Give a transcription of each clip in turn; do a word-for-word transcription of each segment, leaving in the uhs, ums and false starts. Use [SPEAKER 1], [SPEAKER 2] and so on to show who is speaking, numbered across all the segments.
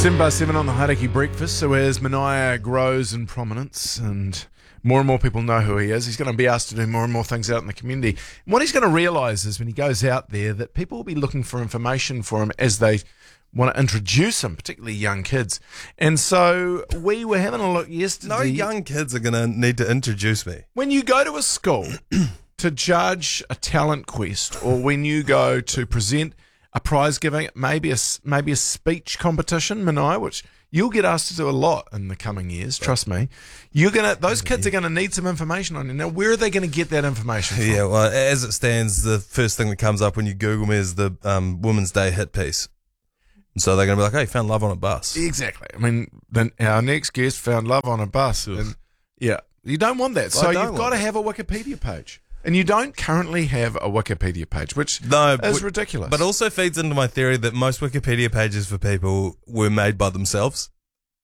[SPEAKER 1] seven by seven on the Hauraki Breakfast. So as Manaia grows in prominence and more and more people know who he is, he's going to be asked to do more and more things out in the community. And what he's going to realise is when he goes out there that people will be looking for information for him as they want to introduce him, particularly young kids. And so we were having a look yesterday.
[SPEAKER 2] No young kids are going to need to introduce me.
[SPEAKER 1] When you go to a school to judge a talent quest, or when you go to present a prize giving, maybe a, maybe a speech competition, Manaia, which you'll get asked to do a lot in the coming years, trust me. You're gonna; those kids are going to need some information on you. Now, where are they going to get that information from?
[SPEAKER 2] Yeah, well, as it stands, the first thing that comes up when you Google me is the um, Women's Day hit piece. And so they're going to be like, hey, found love on a bus.
[SPEAKER 1] Exactly. I mean, then our next guest found love on a bus. And yeah, you don't want that. So you've got to have a Wikipedia page. And you don't currently have a Wikipedia page, which
[SPEAKER 2] no,
[SPEAKER 1] is
[SPEAKER 2] but,
[SPEAKER 1] ridiculous.
[SPEAKER 2] But also feeds into my theory that most Wikipedia pages for people were made by themselves.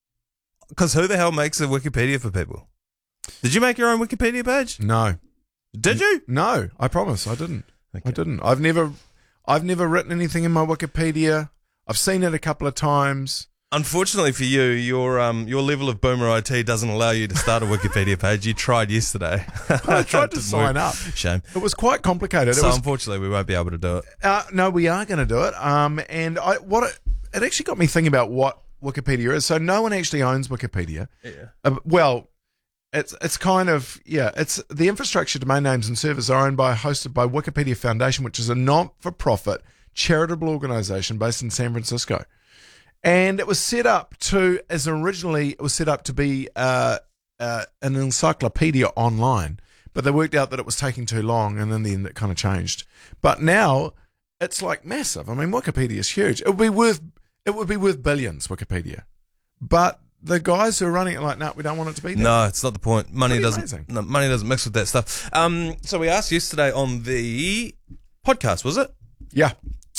[SPEAKER 2] Because who the hell makes a Wikipedia for people? Did you make your own Wikipedia page?
[SPEAKER 1] No.
[SPEAKER 2] Did you?
[SPEAKER 1] No, I promise I didn't.
[SPEAKER 2] Okay.
[SPEAKER 1] I didn't. I've never, I've never written anything in my Wikipedia. I've seen it a couple of times.
[SPEAKER 2] Unfortunately for you, your um your level of boomer I T doesn't allow you to start a Wikipedia page. You tried yesterday.
[SPEAKER 1] I tried to sign
[SPEAKER 2] work.
[SPEAKER 1] up.
[SPEAKER 2] Shame.
[SPEAKER 1] It was quite complicated.
[SPEAKER 2] So
[SPEAKER 1] it was,
[SPEAKER 2] unfortunately, we won't be able to do it.
[SPEAKER 1] uh, no, we are going to do it. Um, and I what it, it actually got me thinking about what Wikipedia is. So no one actually owns Wikipedia.
[SPEAKER 2] Yeah.
[SPEAKER 1] Uh, well, it's it's kind of yeah. It's the infrastructure, domain names, and servers are owned by hosted by Wikipedia Foundation, which is a not-for-profit charitable organization based in San Francisco. And it was set up to, as originally, it was set up to be uh, uh, an encyclopedia online, but they worked out that it was taking too long, and in the end, it kind of changed. But now it's like massive. I mean, Wikipedia is huge. It would be worth, it would be worth billions. Wikipedia, but the guys who are running it are like, no, we don't want it to be there.
[SPEAKER 2] No, it's not the point. Money
[SPEAKER 1] Pretty
[SPEAKER 2] doesn't.
[SPEAKER 1] amazing.
[SPEAKER 2] No, money doesn't mix with that stuff. Um, so we asked yesterday on the podcast, was it?
[SPEAKER 1] Yeah.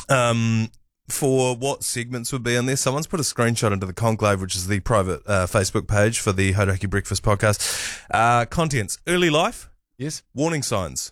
[SPEAKER 2] Um. For what segments would be in there. Someone's put a screenshot into the Conclave, which is the private uh, Facebook page for the Hauraki Breakfast podcast. Uh, contents: early life,
[SPEAKER 1] Yes.
[SPEAKER 2] warning signs,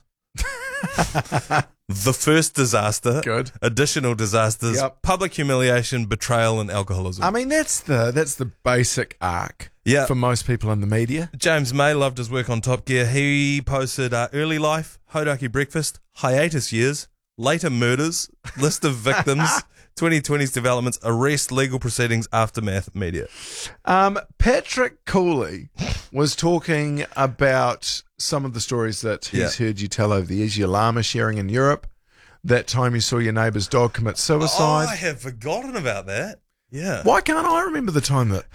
[SPEAKER 2] the first disaster,
[SPEAKER 1] Good.
[SPEAKER 2] additional disasters,
[SPEAKER 1] Yep.
[SPEAKER 2] public humiliation, betrayal, and alcoholism.
[SPEAKER 1] I mean, that's the that's the basic arc
[SPEAKER 2] Yeah.
[SPEAKER 1] for most people in the media.
[SPEAKER 2] James May loved his work on Top Gear. He posted uh, early life, Hauraki Breakfast, hiatus years, later murders, list of victims, twenty twenties developments, arrest, legal proceedings, aftermath, media.
[SPEAKER 1] Um, Patrick Cooley was talking about some of the stories that he's
[SPEAKER 2] Yeah.
[SPEAKER 1] heard you tell over the years. Your llama sharing in Europe, that time you saw your neighbour's dog commit
[SPEAKER 2] Oh,
[SPEAKER 1] suicide.
[SPEAKER 2] I have forgotten about that. Yeah.
[SPEAKER 1] Why can't I remember the time that...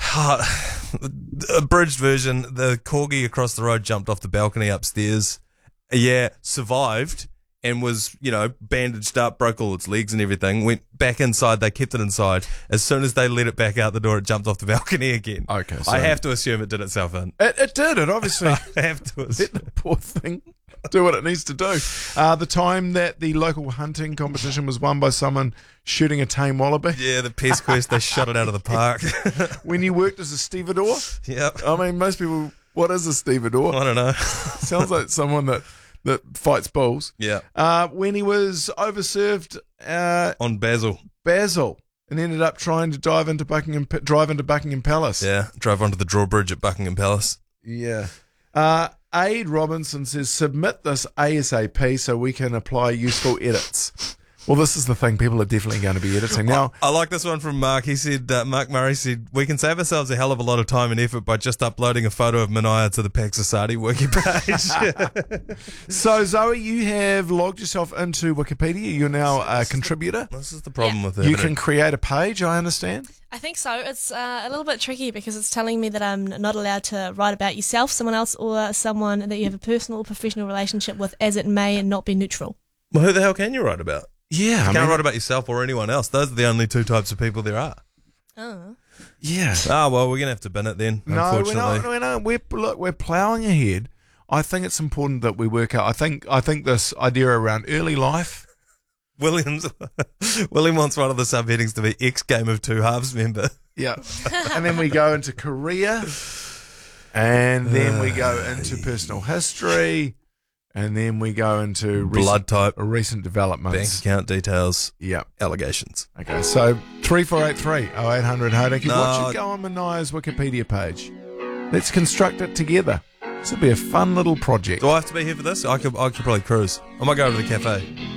[SPEAKER 2] Abridged version, the corgi across the road jumped off the balcony upstairs. Yeah, survived and was, you know, bandaged up, broke all its legs and everything, went back inside, they kept it inside. As soon as they let it back out the door, it jumped off the balcony again.
[SPEAKER 1] Okay, so...
[SPEAKER 2] I have to assume it did itself in.
[SPEAKER 1] It, it did, it obviously...
[SPEAKER 2] I have to assume.
[SPEAKER 1] Let the poor thing do what it needs to do. Uh, the time that the local hunting competition was won by someone shooting a tame wallaby.
[SPEAKER 2] Yeah, the Pest Quest, they shot it out of the park.
[SPEAKER 1] When you worked as a stevedore.
[SPEAKER 2] Yep.
[SPEAKER 1] I mean, most people... What is a stevedore?
[SPEAKER 2] I don't know.
[SPEAKER 1] Sounds like someone that... that fights bulls.
[SPEAKER 2] Yeah.
[SPEAKER 1] Uh, when he was overserved uh,
[SPEAKER 2] On Basil.
[SPEAKER 1] Basil and ended up trying to dive into Buckingham, drive into Buckingham Palace.
[SPEAKER 2] Yeah, drove onto the drawbridge at Buckingham Palace.
[SPEAKER 1] Yeah. Uh, Aid Robinson says, submit this ASAP so we can apply useful edits. Well, this is the thing. People are definitely going to be editing. Now,
[SPEAKER 2] I like this one from Mark. He said, uh, Mark Murray said, we can save ourselves a hell of a lot of time and effort by just uploading a photo of Manaia to the Pax Society wiki page.
[SPEAKER 1] so Zoe, you have logged yourself into Wikipedia. You're now a contributor.
[SPEAKER 2] This is the problem
[SPEAKER 3] Yeah.
[SPEAKER 2] with it.
[SPEAKER 1] You can create a page, I understand.
[SPEAKER 3] I think so. It's uh, a little bit tricky because it's telling me that I'm not allowed to write about yourself, someone else, or someone that you have a personal or professional relationship with, as it may not be neutral.
[SPEAKER 2] Well, who the hell can you write about?
[SPEAKER 1] Yeah.
[SPEAKER 2] You
[SPEAKER 1] I
[SPEAKER 2] can't
[SPEAKER 1] mean,
[SPEAKER 2] write about yourself or anyone else. Those are the only two types of people there are.
[SPEAKER 3] Oh.
[SPEAKER 1] yeah.
[SPEAKER 2] Ah, well, we're going to have to bin it then,
[SPEAKER 1] No, we're
[SPEAKER 2] unfortunately.
[SPEAKER 1] not. We're not. We're, look, we're ploughing ahead. I think it's important that we work out. I think. I think this idea around early life.
[SPEAKER 2] Williams, William wants one of the subheadings to be ex Game of Two Halves member.
[SPEAKER 1] Yeah, and then we go into career, and then we go into personal history, And then we go into
[SPEAKER 2] Blood
[SPEAKER 1] recent,
[SPEAKER 2] type,
[SPEAKER 1] recent
[SPEAKER 2] bank
[SPEAKER 1] developments.
[SPEAKER 2] account details,
[SPEAKER 1] Yeah.
[SPEAKER 2] allegations.
[SPEAKER 1] Okay, so three four eight three oh eight hundred Haudaki.
[SPEAKER 2] No.
[SPEAKER 1] What should go on Manaya's Wikipedia page? Let's construct it together. This will be a fun little project.
[SPEAKER 2] Do I have to be here for this? I could, I could probably cruise. I might go over to the cafe.